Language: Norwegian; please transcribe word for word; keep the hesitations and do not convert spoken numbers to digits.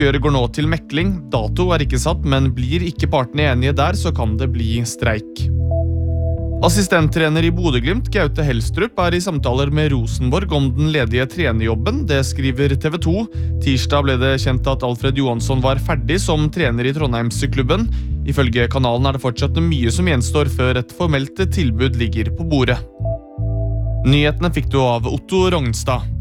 Oppgjøret går nå til mekling. Dato er ikke satt, men blir ikke partene enige der, så kan det bli streik. Assistenttrener i Bodø/Glimt, Gaute Helstrup, er i samtaler med Rosenborg om den ledige trenerjobben. Det skriver T V to. Tirsdag ble det kjent at Alfred Johansson var ferdig som trener i Trondheimsklubben. Ifølge kanalen er det fortsatt mye som gjenstår før et formelt tilbud ligger på bordet. Nyhetene fikk du av Otto Rognstad.